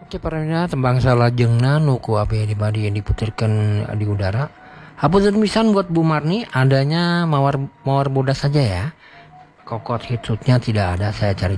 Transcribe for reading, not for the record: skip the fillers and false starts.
Oke parana tembang salajengna nuku abe dibadi yang diputarkan di udara. Hapunten pisan buat Bu Marni, adanya mawar mawar bodas saja ya. Kokot hitsutnya tidak ada, saya cari